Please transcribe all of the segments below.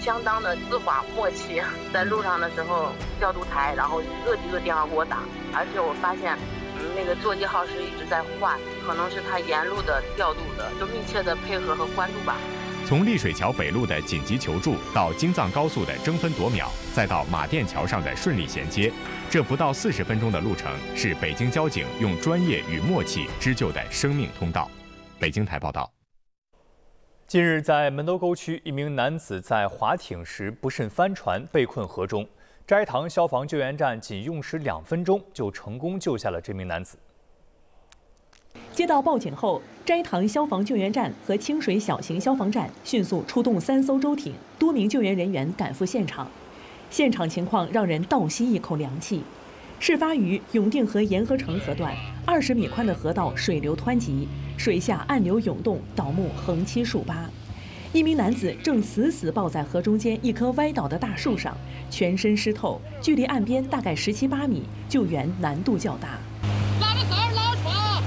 相当的丝滑默契。在路上的时候，调度台然后一个电话给我打，而且我发现，那个座机号是一直在换，可能是他沿路的调度的，就密切的配合和关注吧。 从丽水桥北路的紧急求助到京藏高速的争分夺秒，再到马甸桥上的顺利衔接，这不到40分钟的路程，是北京交警用专业与默契织就的生命通道。北京台报道。 近日，在门头沟区，一名男子在划艇时不慎翻船，被困河中。斋堂消防救援站仅用时2分钟就成功救下了这名男子。 接到报警后，斋堂消防救援站和清水小型消防站迅速出动3艘舟艇，多名救援人员赶赴现场。现场情况让人倒吸一口凉气。事发于永定河沿河城河段，20米宽的河道水流湍急，水下暗流涌动，倒木横七竖八。一名男子正死抱在河中间一棵歪倒的大树上，全身湿透，距离岸边大概17、8米，救援难度较大。 拉着伞拉船。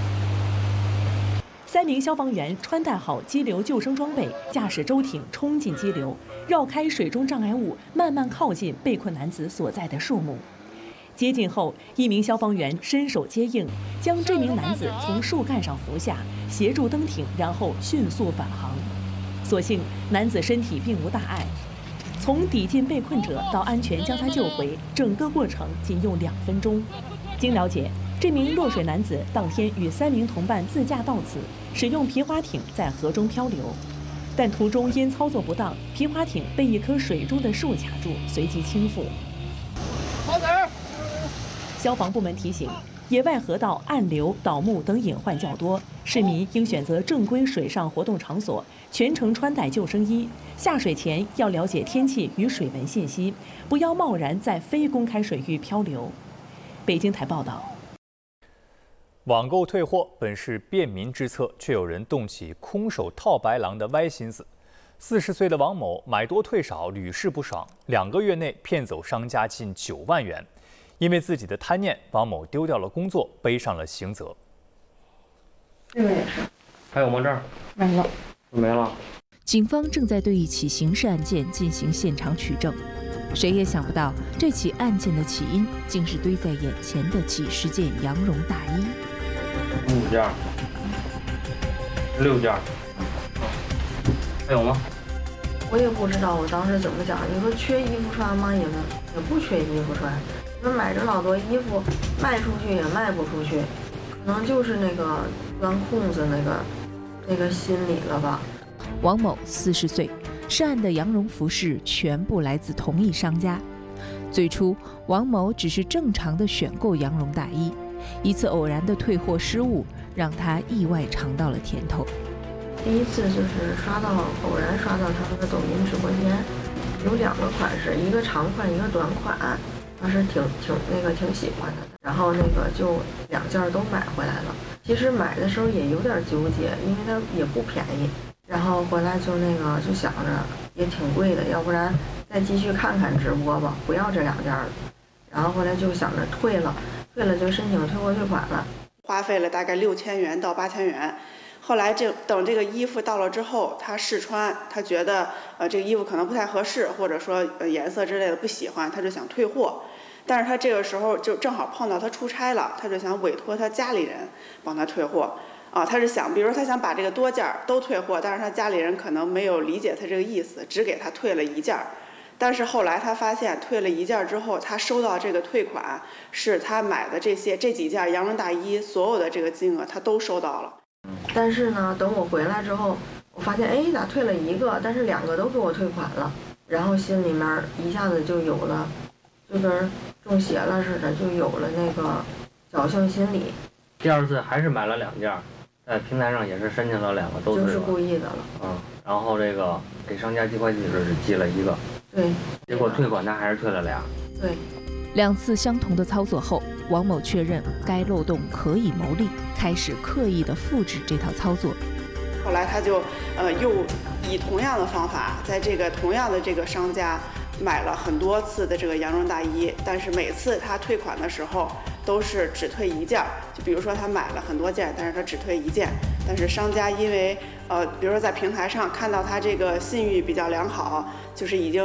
3名消防员穿戴好激流救生装备，驾驶舟艇冲进激流，绕开水中障碍物，慢慢靠近被困男子所在的树木。接近后，一名消防员伸手接应，将这名男子从树干上扶下，协助登艇，然后迅速返航。所幸男子身体并无大碍，从抵近被困者到安全将他救回，整个过程仅用2分钟。经了解，这名落水男子当天与3名同伴自驾到此，使用皮划艇在河中漂流，但途中因操作不当，皮划艇被一棵水中的树卡住，随即倾覆。 好点儿！ 消防部门提醒，野外河道暗流、倒木等隐患较多，市民应选择正规水上活动场所，全程穿戴救生衣。下水前要了解天气与水文信息，不要贸然在非公开水域漂流。北京台报道。 网购退货本是便民之策，却有人动起空手套白狼的歪心思。40岁的王某买多退少，屡试不爽，2个月内骗走商家近9万元。因为自己的贪念，王某丢掉了工作，背上了刑责。 这个也是， 还有吗？这儿没了， 没了。 警方正在对一起刑事案件进行现场取证，谁也想不到，这起案件的起因竟是堆在眼前的几十件羊绒大衣。 5件，6件，还有吗？ 我也不知道我当时怎么想。你说缺衣服穿吗？也不缺衣服穿。你说买着老多衣服，卖出去也卖不出去，可能就是那个钻空子那个心理了吧。 王某40岁，涉案的羊绒服饰全部来自同一商家。最初，王某只是正常的选购羊绒大衣，一次偶然的退货失误，让他意外尝到了甜头。 第一次就是偶然刷到他们的抖音直播间，有2个款式，一个长款，一个短款，当时挺喜欢的，然后就2件都买回来了。其实买的时候也有点纠结，因为它也不便宜，然后回来就想着也挺贵的，要不然再继续看看直播吧，不要这2件了。然后后来就想着退了就申请退货退款了， 花费了大概6000元到8000元。后来等这个衣服到了之后，他试穿，他觉得这个衣服可能不太合适，或者说颜色之类的不喜欢，他就想退货。但是他这个时候就正好碰到他出差了，他就想委托他家里人帮他退货他是想，比如说他想把这个多件都退货，但是他家里人可能没有理解他这个意思，只给他退了1件。但是后来他发现退了1件之后，他收到这个退款是他买的这几件羊绒大衣所有的这个金额他都收到了。 但是呢，等我回来之后，我发现咋退了1个，但是2个都给我退款了，然后心里面一下子就有了，就跟中邪了似的，就有了那个侥幸心理。 第2次还是买了2件，在平台上也是申请了2个都就是故意的了。 然后这个给商家寄快递时是寄了1个， 对， 结果退款他还是退了2。 对。 2次相同的操作后，王某确认该漏洞可以牟利，开始刻意的复制这套操作。 后来他就又以同样的方法，在同样的这个商家买了很多次的这个羊绒大衣，但是每次他退款的时候都是只退1件。就比如说他买了很多件，但是他只退1件，但是商家因为比如说在平台上看到他这个信誉比较良好，就是已经